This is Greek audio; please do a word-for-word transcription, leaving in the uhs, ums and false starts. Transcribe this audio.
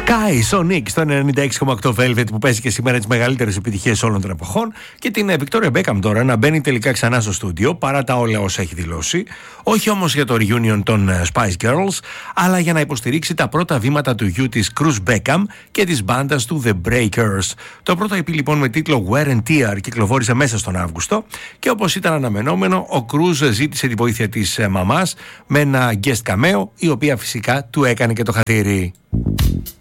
Sky Sonic στο ενενήντα έξι κόμμα οκτώ Velvet που παίζει και σήμερα τις μεγαλύτερες επιτυχίες όλων των εποχών, και την Victoria Beckham τώρα να μπαίνει τελικά ξανά στο στούντιο παρά τα όλα όσα έχει δηλώσει, όχι όμως για το reunion των Spice Girls, αλλά για να υποστηρίξει τα πρώτα βήματα του γιου της Cruz Beckham και της μπάντας του The Breakers. Το πρώτο ι πι λοιπόν με τίτλο Wear and Tear κυκλοφόρησε μέσα στον Αύγουστο και όπως ήταν αναμενόμενο, ο Cruz ζήτησε τη βοήθεια της μαμάς με ένα guest cameo, η οποία φυσικά του έκανε και το χατήρι.